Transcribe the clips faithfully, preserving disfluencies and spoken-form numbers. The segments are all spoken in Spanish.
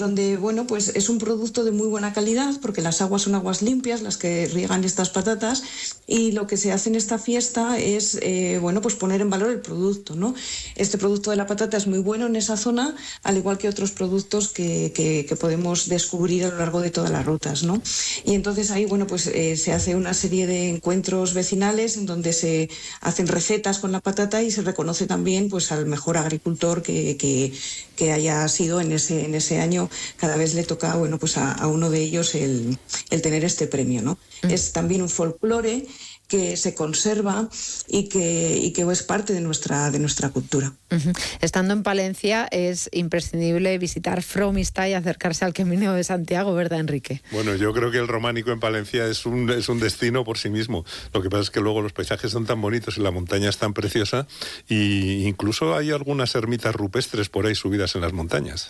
donde, bueno, pues es un producto de muy buena calidad, porque las aguas son aguas limpias, las que riegan estas patatas, y lo que se hace en esta fiesta es, eh, bueno, pues poner en valor el producto, ¿no? Este producto de la patata es muy bueno en esa zona, al igual que otros productos que, que, que podemos descubrir a lo largo de todas las rutas, ¿no? Y entonces ahí, bueno, pues eh, se hace una serie de encuentros vecinales en donde se hacen recetas con la patata y se reconoce también, pues, al mejor agricultor que, que, que haya sido en ese, en ese año. Cada vez le toca, bueno, pues a, a uno de ellos el, el tener este premio, ¿no? Mm. Es también un folclore que se conserva y que, y que es parte de nuestra, de nuestra cultura. Uh-huh. Estando en Palencia es imprescindible visitar Fromista y acercarse al Camino de Santiago, ¿verdad, Enrique? Bueno, yo creo que el románico en Palencia es un, es un destino por sí mismo. Lo que pasa es que luego los paisajes son tan bonitos y la montaña es tan preciosa, y incluso hay algunas ermitas rupestres por ahí subidas en las montañas.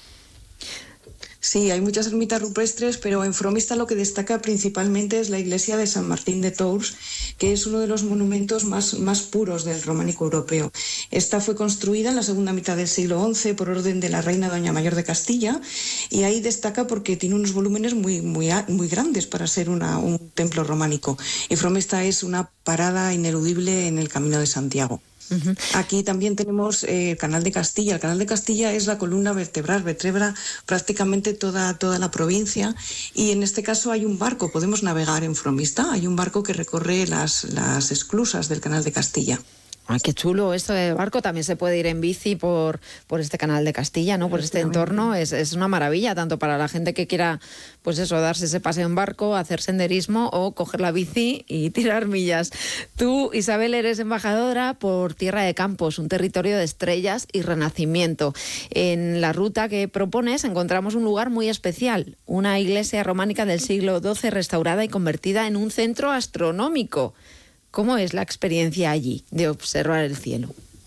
Sí, hay muchas ermitas rupestres, pero en Fromista lo que destaca principalmente es la iglesia de San Martín de Tours, que es uno de los monumentos más, más puros del románico europeo. Esta fue construida en la segunda mitad del siglo once por orden de la reina Doña Mayor de Castilla, y ahí destaca porque tiene unos volúmenes muy, muy, muy grandes para ser una, un templo románico. Y Fromista es una parada ineludible en el Camino de Santiago. Uh-huh. Aquí también tenemos eh, el Canal de Castilla. El Canal de Castilla es la columna vertebral, vertebra prácticamente toda, toda la provincia, y en este caso hay un barco, podemos navegar en Fromista, hay un barco que recorre las, las esclusas del Canal de Castilla. Ay, qué chulo esto de barco. También se puede ir en bici por, por este Canal de Castilla, ¿no? Por este entorno. Es, es una maravilla, tanto para la gente que quiera, pues eso, darse ese paseo en barco, hacer senderismo o coger la bici y tirar millas. Tú, Isabel, eres embajadora por Tierra de Campos, un territorio de estrellas y renacimiento. En la ruta que propones encontramos un lugar muy especial, una iglesia románica del siglo doce restaurada y convertida en un centro astronómico. ¿Cómo es la experiencia allí de observar el cielo?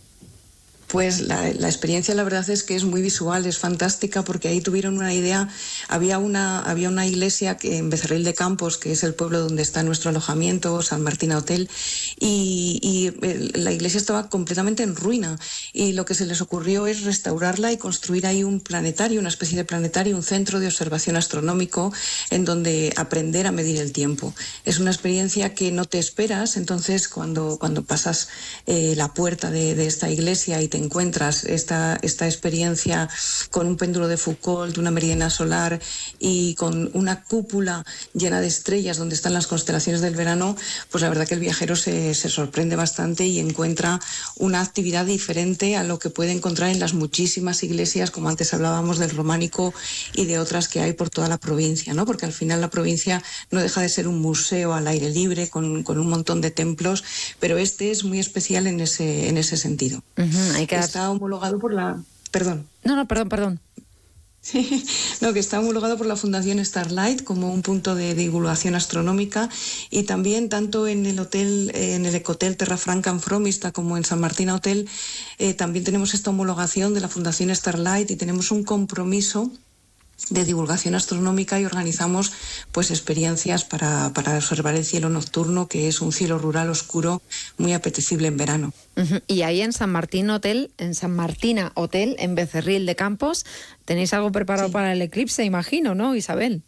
Pues la, la experiencia, la verdad es que es muy visual, es fantástica, porque ahí tuvieron una idea. Había una, había una iglesia que, en Becerril de Campos, que es el pueblo donde está nuestro alojamiento, San Martín Hotel, y, y la iglesia estaba completamente en ruina, y lo que se les ocurrió es restaurarla y construir ahí un planetario, una especie de planetario, un centro de observación astronómico en donde aprender a medir el tiempo. Es una experiencia que no te esperas, entonces cuando, cuando pasas eh, la puerta de, de esta iglesia y te encuentras esta, esta experiencia con un péndulo de Foucault, una meridiana solar y con una cúpula llena de estrellas donde están las constelaciones del verano, pues la verdad que el viajero se, se sorprende bastante y encuentra una actividad diferente a lo que puede encontrar en las muchísimas iglesias, como antes hablábamos del románico y de otras que hay por toda la provincia, ¿no? Porque al final la provincia no deja de ser un museo al aire libre con, con un montón de templos, pero este es muy especial en ese, en ese sentido. Uh-huh. Que está homologado por la... Perdón. No, no, perdón, perdón. Sí, no, que está homologado por la Fundación Starlight como un punto de divulgación astronómica, y también tanto en el hotel, en el Ecotel Terra Franca en Fromista como en San Martín Hotel, eh, también tenemos esta homologación de la Fundación Starlight y tenemos un compromiso de divulgación astronómica, y organizamos pues experiencias para, para observar el cielo nocturno, que es un cielo rural oscuro muy apetecible en verano. Uh-huh. Y ahí en San Martín Hotel, en San Martina Hotel, en Becerril de Campos, tenéis algo preparado sí. para el eclipse, imagino, ¿no, Isabel?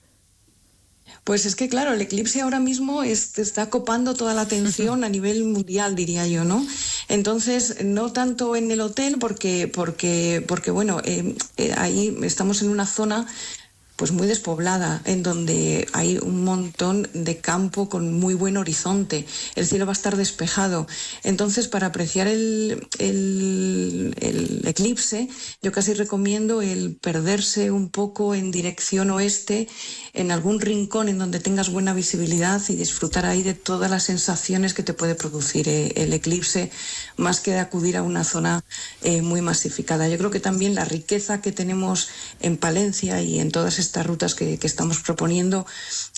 Pues es que, claro, el eclipse ahora mismo es, está copando toda la atención a nivel mundial, diría yo, ¿no? Entonces, no tanto en el hotel, porque, porque, porque bueno, eh, eh, ahí estamos en una zona pues muy despoblada, en donde hay un montón de campo con muy buen horizonte. El cielo va a estar despejado. Entonces, para apreciar el, el, el eclipse, yo casi recomiendo el perderse un poco en dirección oeste, en algún rincón en donde tengas buena visibilidad, y disfrutar ahí de todas las sensaciones que te puede producir el eclipse, más que de acudir a una zona eh, muy masificada. Yo creo que también la riqueza que tenemos en Palencia y en todas estas rutas que, que estamos proponiendo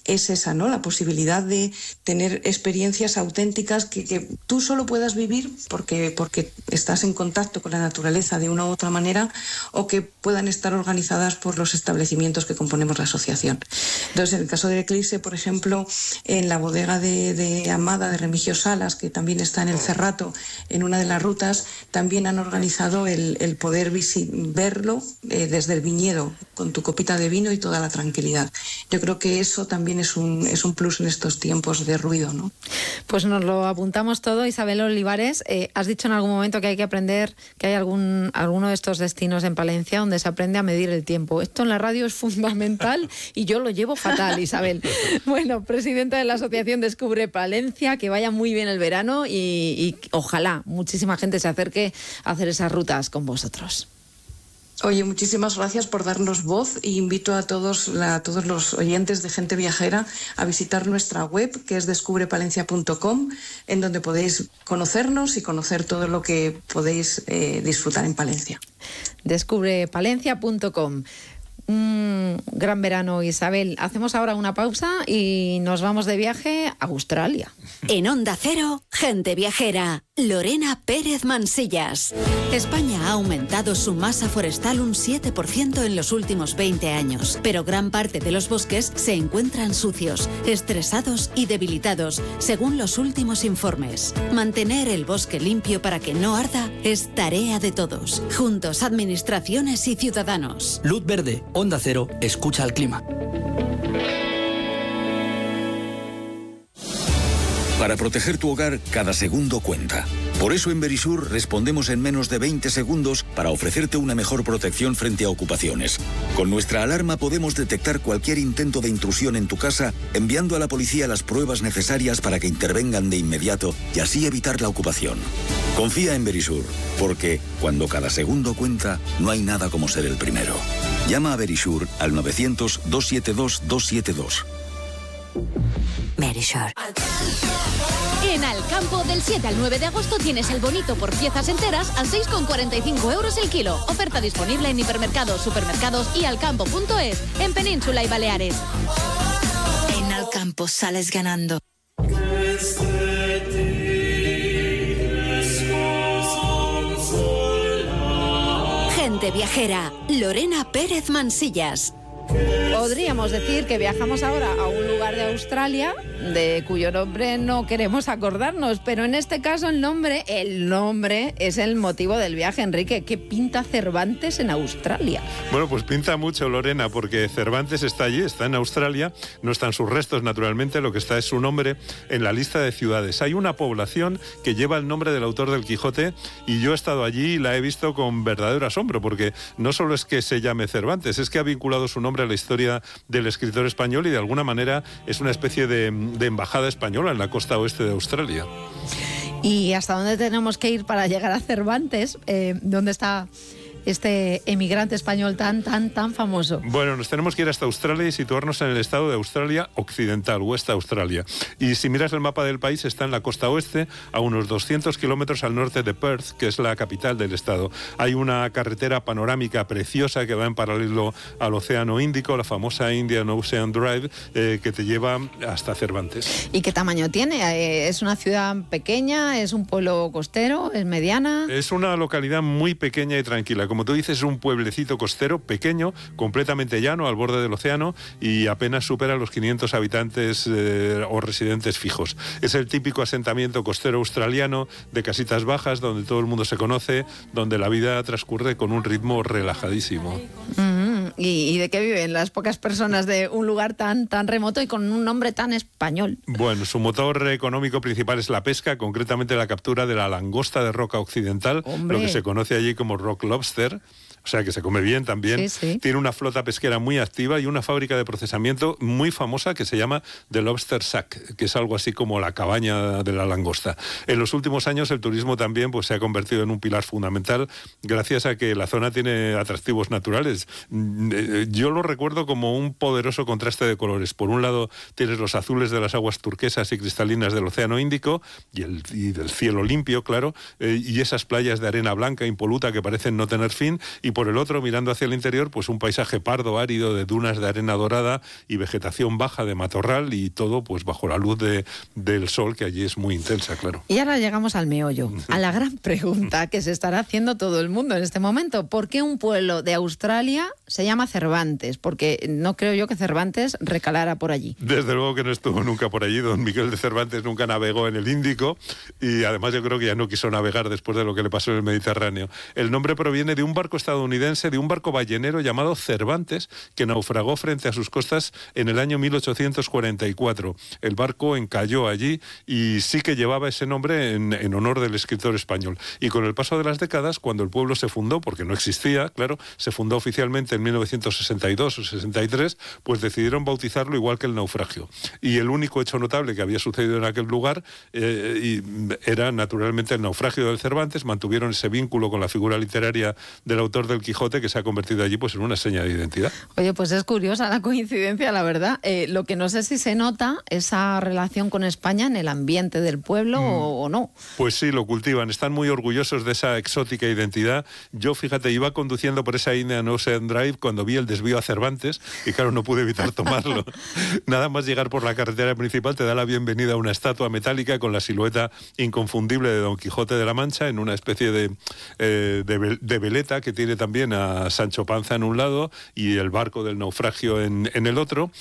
es esa, ¿no? La posibilidad de tener experiencias auténticas que, que tú solo puedas vivir porque, porque estás en contacto con la naturaleza de una u otra manera, o que puedan estar organizadas por los establecimientos que componemos la asociación. Entonces, en el caso de Eclipse, por ejemplo, en la bodega de, de Amada, de Remigio Salas, que también está en el Cerrato, en una de las rutas, también han organizado el, el poder verlo eh, desde el viñedo, con tu copita de vino y toda la tranquilidad. Yo creo que eso también es un, es un plus en estos tiempos de ruido, ¿no? Pues nos lo apuntamos todo. Isabel Olivares, eh, has dicho en algún momento que hay que aprender, que hay algún alguno de estos destinos en Palencia donde se aprende a medir el tiempo. Esto en la radio es fundamental y yo lo llevo fatal, Isabel. Bueno, presidenta de la Asociación Descubre Palencia, que vaya muy bien el verano y, y ojalá muchísima gente se acerque a hacer esas rutas con vosotros. Oye, muchísimas gracias por darnos voz e invito a todos, la, a todos los oyentes de Gente Viajera a visitar nuestra web, que es descubre palencia punto com, en donde podéis conocernos y conocer todo lo que podéis eh, disfrutar en Palencia. descubre palencia punto com. Un gran verano, Isabel. Hacemos ahora una pausa y nos vamos de viaje a Australia. En Onda Cero, Gente Viajera, Lorena Pérez Mansillas. España ha aumentado su masa forestal un siete por ciento en los últimos veinte años, pero gran parte de los bosques se encuentran sucios, estresados y debilitados, según los últimos informes. Mantener el bosque limpio para que no arda es tarea de todos, juntos administraciones y ciudadanos. Luz verde, Onda Cero, escucha al clima. Para proteger tu hogar, cada segundo cuenta. Por eso en Verisur respondemos en menos de veinte segundos para ofrecerte una mejor protección frente a ocupaciones. Con nuestra alarma podemos detectar cualquier intento de intrusión en tu casa, enviando a la policía las pruebas necesarias para que intervengan de inmediato y así evitar la ocupación. Confía en Verisur, porque cuando cada segundo cuenta, no hay nada como ser el primero. Llama a Verisur al novecientos, doscientos setenta y dos, doscientos setenta y dos. Verisur. En Alcampo, del siete al nueve de agosto tienes el bonito por piezas enteras a seis con cuarenta y cinco euros el kilo. Oferta disponible en hipermercados, supermercados y alcampo punto es, en Península y Baleares. En Alcampo sales ganando. Gente Viajera, Lorena Pérez Mansillas. Podríamos decir que viajamos ahora a un lugar de Australia de cuyo nombre no queremos acordarnos, pero en este caso el nombre, el nombre es el motivo del viaje. Enrique, ¿qué pinta Cervantes en Australia? Bueno, pues pinta mucho, Lorena, porque Cervantes está allí, está en Australia, no están sus restos, naturalmente, lo que está es su nombre en la lista de ciudades. Hay una población que lleva el nombre del autor del Quijote y yo he estado allí y la he visto con verdadero asombro, porque no solo es que se llame Cervantes, es que ha vinculado su nombre a la historia del escritor español y de alguna manera es una especie de, de embajada española en la costa oeste de Australia. ¿Y hasta dónde tenemos que ir para llegar a Cervantes? Eh, ¿Dónde está este emigrante español tan, tan, tan famoso? Bueno, nos tenemos que ir hasta Australia y situarnos en el estado de Australia Occidental, West Australia. Y si miras el mapa del país, está en la costa oeste, a unos doscientos kilómetros al norte de Perth, que es la capital del estado. Hay una carretera panorámica preciosa que va en paralelo al Océano Índico, la famosa Indian Ocean Drive, eh, que te lleva hasta Cervantes. ¿Y qué tamaño tiene? Eh, ¿Es una ciudad pequeña? ¿Es un pueblo costero? ¿Es mediana? Es una localidad muy pequeña y tranquila. Como tú dices, es un pueblecito costero pequeño, completamente llano, al borde del océano y apenas supera los quinientos habitantes eh, o residentes fijos. Es el típico asentamiento costero australiano de casitas bajas, donde todo el mundo se conoce, donde la vida transcurre con un ritmo relajadísimo. Mm-hmm. ¿Y, ¿Y de qué viven las pocas personas de un lugar tan, tan remoto y con un nombre tan español? Bueno, su motor económico principal es la pesca, concretamente la captura de la langosta de roca occidental, ¡Hombre! Lo que se conoce allí como rock lobster. O sea, que se come bien también. Sí, sí. Tiene una flota pesquera muy activa y una fábrica de procesamiento muy famosa que se llama The Lobster Shack, que es algo así como la cabaña de la langosta. En los últimos años el turismo también pues, se ha convertido en un pilar fundamental gracias a que la zona tiene atractivos naturales. Yo lo recuerdo como un poderoso contraste de colores. Por un lado tienes los azules de las aguas turquesas y cristalinas del Océano Índico y, el, y del cielo limpio, claro, eh, y esas playas de arena blanca impoluta que parecen no tener fin, y y por el otro, mirando hacia el interior, pues un paisaje pardo, árido, de dunas de arena dorada y vegetación baja de matorral, y todo pues bajo la luz de, del sol, que allí es muy intensa, claro. Y ahora llegamos al meollo, a la gran pregunta que se estará haciendo todo el mundo en este momento. ¿Por qué un pueblo de Australia se llama Cervantes? Porque no creo yo que Cervantes recalara por allí. Desde luego que no estuvo nunca por allí. Don Miguel de Cervantes nunca navegó en el Índico, y además yo creo que ya no quiso navegar después de lo que le pasó en el Mediterráneo. El nombre proviene de un barco estadounidense, de un barco ballenero llamado Cervantes, que naufragó frente a sus costas en el año mil ochocientos cuarenta y cuatro. El barco encalló allí y sí que llevaba ese nombre en, en honor del escritor español. Y con el paso de las décadas, cuando el pueblo se fundó, porque no existía, claro, se fundó oficialmente en mil novecientos sesenta y dos o sesenta y tres, pues decidieron bautizarlo igual que el naufragio. Y el único hecho notable que había sucedido en aquel lugar eh, y era naturalmente el naufragio del Cervantes. Mantuvieron ese vínculo con la figura literaria del autor del Quijote, que se ha convertido allí pues en una seña de identidad. Oye, pues es curiosa la coincidencia, la verdad. Eh, lo que no sé si se nota esa relación con España en el ambiente del pueblo mm. o, o no. Pues sí, lo cultivan. Están muy orgullosos de esa exótica identidad. Yo, fíjate, iba conduciendo por esa Indian Ocean Drive cuando vi el desvío a Cervantes y claro, no pude evitar tomarlo. Nada más llegar por la carretera principal te da la bienvenida a una estatua metálica con la silueta inconfundible de Don Quijote de la Mancha en una especie de, eh, de, de veleta que tiene también a Sancho Panza en un lado y el barco del naufragio en, en el otro.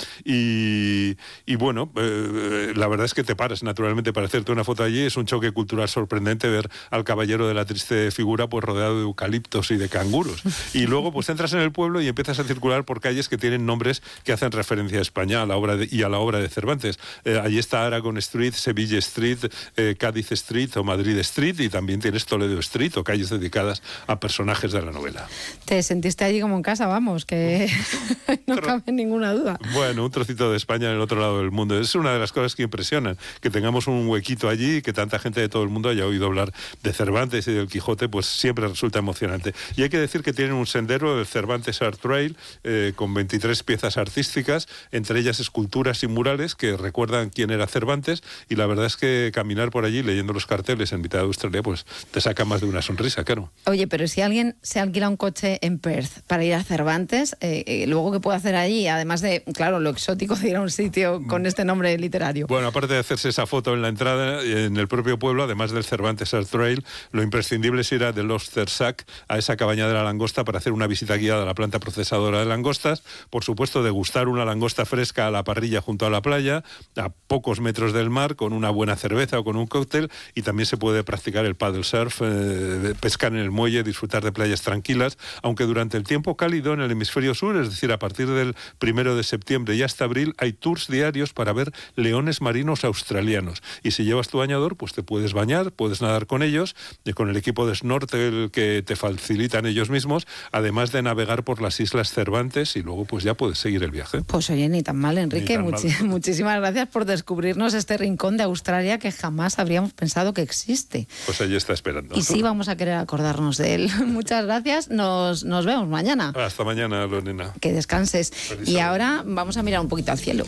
Y, y bueno, eh, la verdad es que te paras naturalmente para hacerte una foto allí. Es un choque cultural sorprendente ver al caballero de la triste figura pues rodeado de eucaliptos y de canguros. Y luego pues entras en el pueblo y empiezas a circular por calles que tienen nombres que hacen referencia a España a la obra de, y a la obra de Cervantes. Eh, allí está Aragon Street, Sevilla Street, eh, Cádiz Street o Madrid Street, y también tienes Toledo Street o calles dedicadas a personajes de la novela. Te sentiste allí como en casa, vamos, que no cabe ninguna duda. Bueno, un trocito de España en el otro lado del mundo. Es una de las cosas que impresionan, que tengamos un huequito allí y que tanta gente de todo el mundo haya oído hablar de Cervantes y del Quijote, pues siempre resulta emocionante. Y hay que decir que tienen un sendero, el Cervantes Art Trail, eh, con veintitrés piezas artísticas, entre ellas esculturas y murales que recuerdan quién era Cervantes, y la verdad es que caminar por allí leyendo los carteles en mitad de Australia, pues te saca más de una sonrisa, claro. Oye, pero si alguien se alquila un coche en Perth para ir a Cervantes, eh, eh, luego ¿qué puede hacer allí? Además de, claro, lo exótico de ir a un sitio con este nombre literario. Bueno, aparte de hacerse esa foto en la entrada, en el propio pueblo, además del Cervantes Art Trail, lo imprescindible es ir a The Lobster Shack, a esa cabaña de la langosta, para hacer una visita guiada a la planta procesadora de langostas. Por supuesto, degustar una langosta fresca a la parrilla junto a la playa, a pocos metros del mar, con una buena cerveza o con un cóctel, y también se puede practicar el paddle surf, eh, pescar en el muelle, disfrutar de playas tranquilas, aunque durante el tiempo cálido en el hemisferio sur, es decir, a partir del primero de septiembre y hasta abril, hay tours diarios para ver leones marinos australianos. Y si llevas tu bañador, pues te puedes bañar, puedes nadar con ellos, y con el equipo de snorkel que te facilitan ellos mismos, además de navegar por las Islas Cervantes, y luego pues ya puedes seguir el viaje. Pues oye, ni tan mal, Enrique. Tan Muchi- mal. Muchísimas gracias por descubrirnos este rincón de Australia que jamás habríamos pensado que existe. Pues allí está esperando. Y sí vamos a querer acordarnos de él. Muchas gracias. Nos, nos vemos mañana. Hasta mañana, Lorena. Que descanses. Feliz y ahora vamos a mirar un poquito al cielo.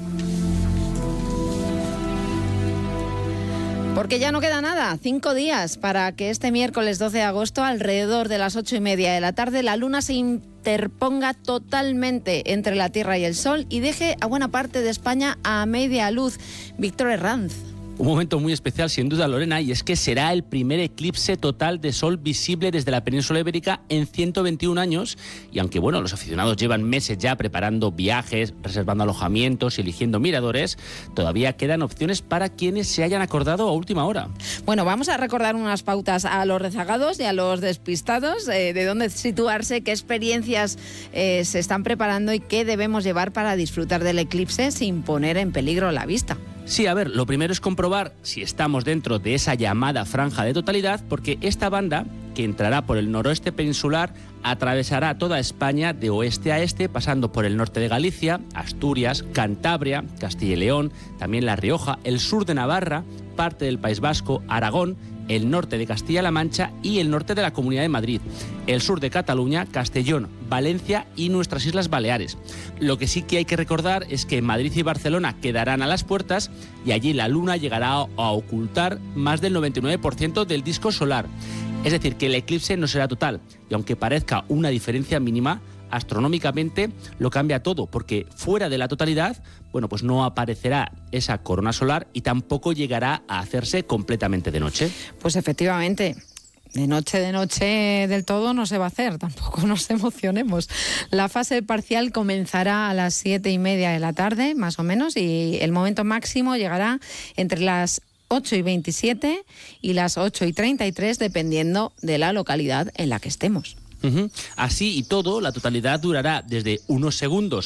Porque ya no queda nada, cinco días para que este miércoles doce de agosto, alrededor de las ocho y media de la tarde, la luna se interponga totalmente entre la Tierra y el Sol y deje a buena parte de España a media luz. Víctor Herranz. Un momento muy especial, sin duda, Lorena, y es que será el primer eclipse total de sol visible desde la península ibérica en ciento veintiún años. Y aunque, bueno, los aficionados llevan meses ya preparando viajes, reservando alojamientos y eligiendo miradores, todavía quedan opciones para quienes se hayan acordado a última hora. Bueno, vamos a recordar unas pautas a los rezagados y a los despistados, eh, de dónde situarse, qué experiencias eh, se están preparando y qué debemos llevar para disfrutar del eclipse sin poner en peligro la vista. Sí, a ver, lo primero es comprobar si estamos dentro de esa llamada franja de totalidad, porque esta banda, que entrará por el noroeste peninsular, atravesará toda España de oeste a este, pasando por el norte de Galicia, Asturias, Cantabria, Castilla y León, también La Rioja, el sur de Navarra, parte del País Vasco, Aragón el norte de Castilla-La Mancha y el norte de la Comunidad de Madrid, el sur de Cataluña, Castellón, Valencia y nuestras Islas Baleares. Lo que sí que hay que recordar es que Madrid y Barcelona quedarán a las puertas y allí la luna llegará a ocultar más del noventa y nueve por ciento del disco solar. Es decir, que el eclipse no será total y aunque parezca una diferencia mínima, astronómicamente lo cambia todo, porque fuera de la totalidad, bueno, pues no aparecerá esa corona solar y tampoco llegará a hacerse completamente de noche. Pues efectivamente, de noche, de noche del todo no se va a hacer, tampoco nos emocionemos. La fase parcial comenzará a las siete y media de la tarde, más o menos, y el momento máximo llegará entre las ocho y veintisiete y las ocho y treinta y tres, dependiendo de la localidad en la que estemos. Uh-huh. Así y todo, la totalidad durará desde unos segundos